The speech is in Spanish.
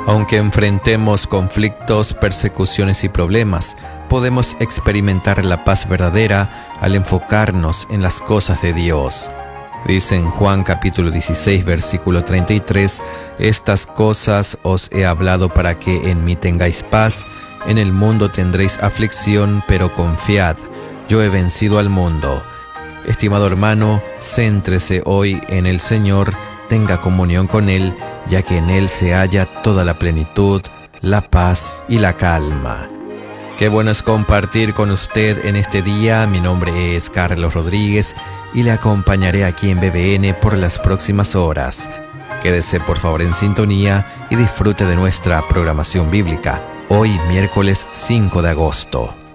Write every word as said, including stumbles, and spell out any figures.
Aunque enfrentemos conflictos, persecuciones y problemas, podemos experimentar la paz verdadera al enfocarnos en las cosas de Dios. Dice en Juan capítulo dieciséis, versículo treinta y tres, «Estas cosas os he hablado para que en mí tengáis paz. En el mundo tendréis aflicción, pero confiad, yo he vencido al mundo». Estimado hermano, céntrese hoy en el Señor, tenga comunión con Él, ya que en Él se halla toda la plenitud, la paz y la calma. Qué bueno es compartir con usted en este día. Mi nombre es Carlos Rodríguez y le acompañaré aquí en B B N por las próximas horas. Quédese por favor en sintonía y disfrute de nuestra programación bíblica. Hoy, miércoles cinco de agosto.